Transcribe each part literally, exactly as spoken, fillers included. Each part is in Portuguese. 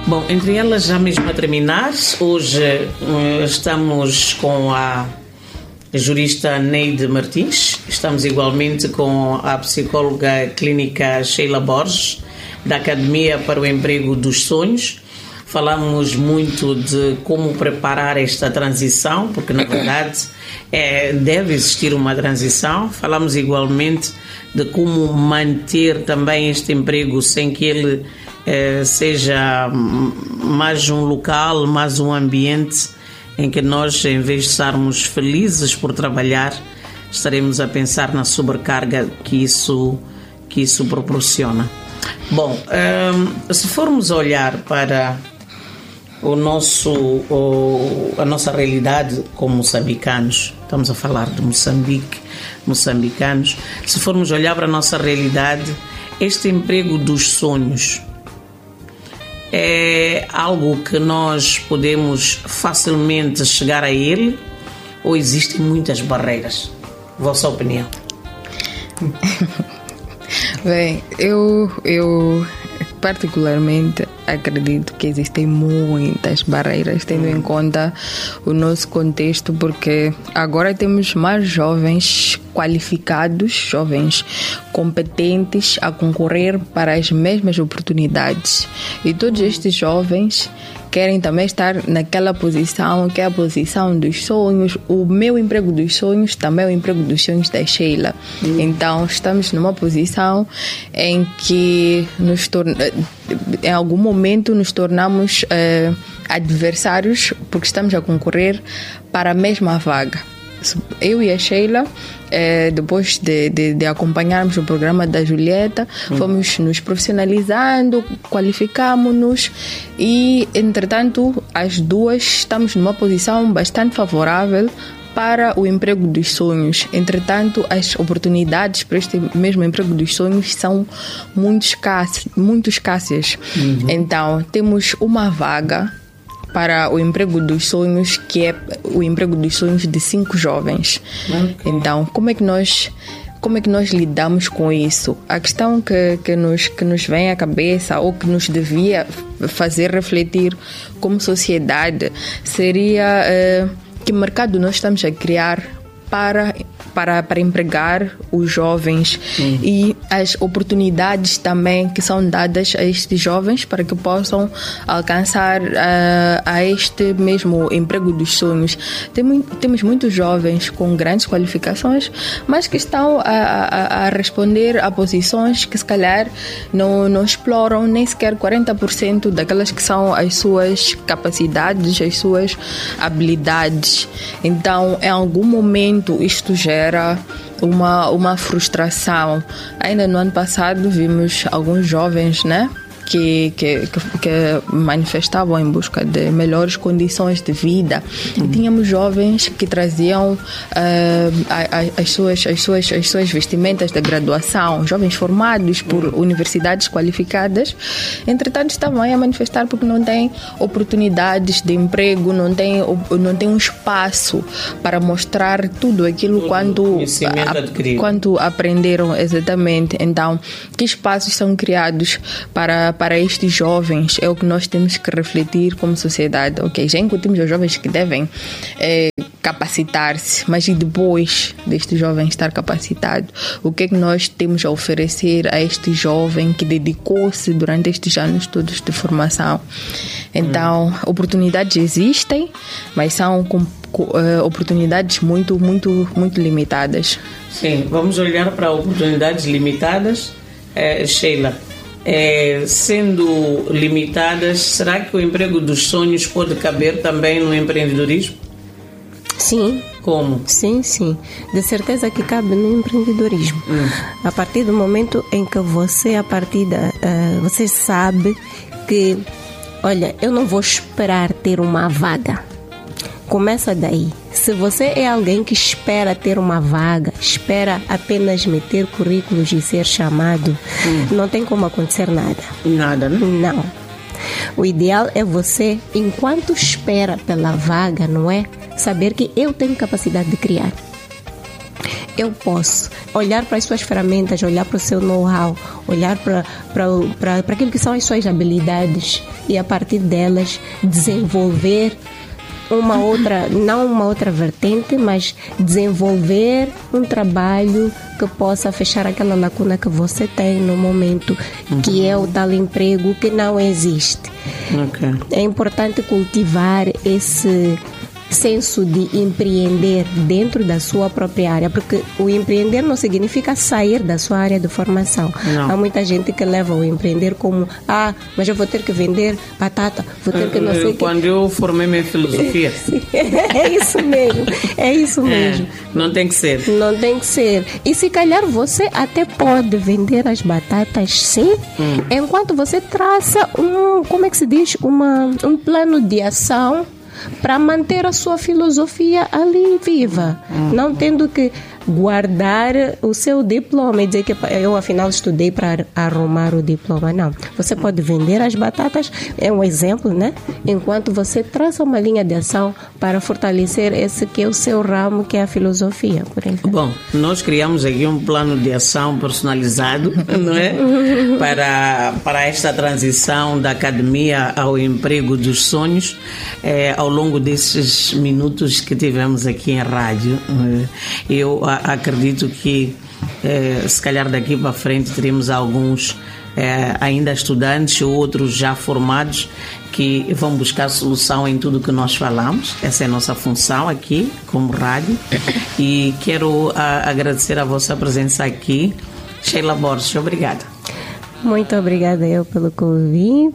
Bom, entre elas, já mesmo a terminar, hoje uh, estamos com a jurista Neide Martins, estamos igualmente com a psicóloga clínica Sheila Borges, da Academia para o Emprego dos Sonhos. Falamos muito de como preparar esta transição, porque na verdade é, deve existir uma transição. Falamos igualmente de como manter também este emprego sem que ele eh, seja mais um local, mais um ambiente em que nós, em vez de estarmos felizes por trabalhar, estaremos a pensar na sobrecarga que isso, que isso proporciona. Bom, um, se formos olhar para o nosso, o, a nossa realidade como moçambicanos, estamos a falar de Moçambique, moçambicanos, se formos olhar para a nossa realidade, este emprego dos sonhos é algo que nós podemos facilmente chegar a ele ou existem muitas barreiras? Vossa opinião? Bem, eu, eu particularmente acredito que existem muitas barreiras, tendo em conta o nosso contexto, porque agora temos mais jovens qualificados, jovens competentes a concorrer para as mesmas oportunidades. E todos estes jovens querem também estar naquela posição, que é a posição dos sonhos. O meu emprego dos sonhos também é o emprego dos sonhos da Sheila. Uhum. Então, estamos numa posição em que nos torna, em algum momento nos tornamos eh, adversários, porque estamos a concorrer para a mesma vaga. Eu e a Sheila, eh, depois de, de, de acompanharmos o programa da Julieta, hum. fomos nos profissionalizando, qualificámos-nos e, entretanto, as duas estamos numa posição bastante favorável para o emprego dos sonhos. Entretanto, as oportunidades para este mesmo emprego dos sonhos são muito escassas. Muito escassas. Uhum. Então, temos uma vaga para o emprego dos sonhos, que é o emprego dos sonhos de cinco jovens. Okay. Então, como é que nós, como é que nós lidamos com isso? A questão que, que, nos, que nos vem à cabeça, ou que nos devia fazer refletir como sociedade, seria uh, que mercado nós estamos a criar para, para, para empregar os jovens hum. e as oportunidades também que são dadas a estes jovens para que possam alcançar uh, a este mesmo emprego dos sonhos. Tem, temos muitos jovens com grandes qualificações, mas que estão a, a, a responder a posições que se calhar não, não exploram nem sequer quarenta por cento daquelas que são as suas capacidades, as suas habilidades. Então, em algum momento isto gera uma, uma frustração. Ainda no ano passado vimos alguns jovens, né, que, que, que manifestavam em busca de melhores condições de vida. Uhum. E tínhamos jovens que traziam uh, a, a, as, suas, as, suas, as suas vestimentas de graduação, jovens formados por uhum. universidades qualificadas, entretanto estavam a manifestar porque não têm oportunidades de emprego, não têm, não têm um espaço para mostrar tudo aquilo tudo quanto, a, quanto aprenderam exatamente. Então, que espaços são criados para para estes jovens? É o que nós temos que refletir como sociedade. Ok, já incutimos aos jovens que devem é, capacitar-se, mas e depois deste jovem estar capacitado, o que é que nós temos a oferecer a este jovem que dedicou-se durante estes anos todos de formação? Então, hum. oportunidades existem, mas são com, com, uh, oportunidades muito, muito, muito limitadas. Sim, vamos olhar para oportunidades limitadas. É, Sheila, É, sendo limitadas, será que o emprego dos sonhos pode caber também no empreendedorismo? Sim. Como? Sim, sim. De certeza que cabe no empreendedorismo. Hum. A partir do momento em que você, a partir da, uh, você sabe que, olha, eu não vou esperar ter uma vaga. Começa daí. Se você é alguém que espera ter uma vaga, espera apenas meter currículos e ser chamado, hum. não tem como acontecer nada. Nada, né? Não. O ideal é você, enquanto espera pela vaga, não é? Saber que eu tenho capacidade de criar. eu posso olhar para as suas ferramentas, olhar para o seu know-how, olhar para, para, para, para aquilo que são as suas habilidades e a partir delas desenvolver uma outra, não uma outra vertente, mas desenvolver um trabalho que possa fechar aquela lacuna que você tem no momento, uhum. que é o tal emprego que não existe. Okay. É importante cultivar esse senso de empreender dentro da sua própria área, porque o empreender não significa sair da sua área de formação. Não. Há muita gente que leva o empreender como, ah, mas eu vou ter que vender batata, vou ter que não sei o Quando que... eu formei minha filosofia. É isso mesmo, é isso mesmo. É, não tem que ser. Não tem que ser. E se calhar você até pode vender as batatas, sim, hum. enquanto você traça um, como é que se diz, Uma, um plano de ação para manter a sua filosofia ali viva, uhum. não tendo que guardar o seu diploma e dizer que eu afinal estudei para arrumar o diploma. Não, você pode vender as batatas, é um exemplo, né? Enquanto você traça uma linha de ação para fortalecer esse que é o seu ramo, que é a filosofia, por exemplo. Bom, nós criamos aqui um plano de ação personalizado, não é? para, para esta transição da academia ao emprego dos sonhos, é, ao longo desses minutos que tivemos aqui em rádio. Eu acredito que eh, se calhar daqui para frente teremos alguns eh, ainda estudantes, outros já formados, que vão buscar solução em tudo que nós falamos. Essa é a nossa função aqui como rádio. E quero a, agradecer a vossa presença aqui. Sheila Borges, obrigada. Muito obrigada eu pelo convite.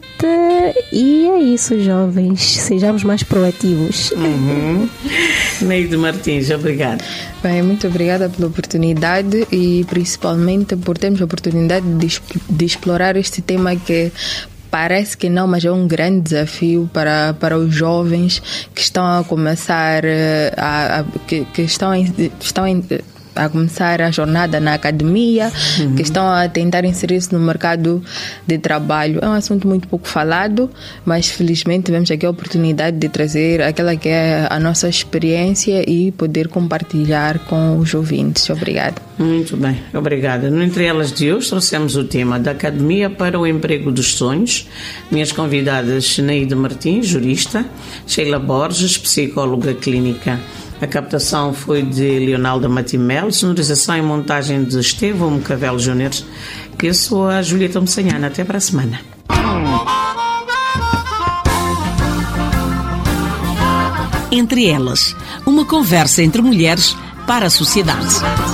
E é isso, jovens, sejamos mais proativos. Uhum. Neide Martins, obrigada. Bem, muito obrigada pela oportunidade e principalmente por termos a oportunidade de, de explorar este tema que parece que não, mas é um grande desafio para, para os jovens que estão a começar a, a que, que estão em, estão em a começar a jornada na academia, uhum. que estão a tentar inserir-se no mercado de trabalho. É um assunto muito pouco falado, mas felizmente tivemos aqui a oportunidade de trazer aquela que é a nossa experiência e poder compartilhar com os ouvintes. Obrigada. Muito bem, obrigada. No Entre Elas de hoje trouxemos o tema da Academia para o Emprego dos Sonhos. Minhas convidadas, Neide Martins, jurista, Sheila Borges, psicóloga clínica. A captação foi de Leonaldo Matimel, sonorização e montagem de Estevão Mucavel Júnior. Que eu sou a Julieta Moçanhana. Até para a semana. Entre Elas, uma conversa entre mulheres para a sociedade.